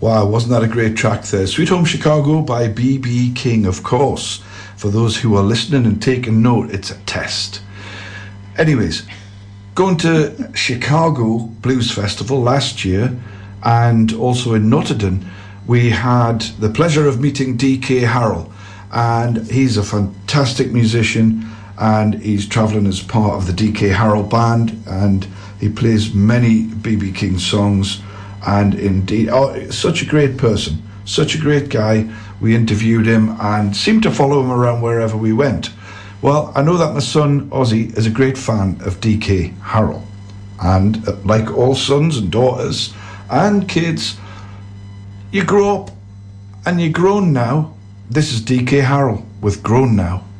Wow, wasn't that a great track there? Sweet Home Chicago by B.B. King, of course. For those who are listening and taking note, it's a test. Anyways, going to Chicago Blues Festival last year and also in Notre Dame, we had the pleasure of meeting D.K. Harrell, and he's a fantastic musician, and he's travelling as part of the D.K. Harrell Band, and he plays many B.B. King songs, and indeed, such a great person, such a great guy. We interviewed him and seemed to follow him around wherever we went. Well, I know that my son, Ozzy, is a great fan of D.K. Harrell, and like all sons and daughters and kids, you grow up and you're grown now. This is D.K. Harrell with Grown Now.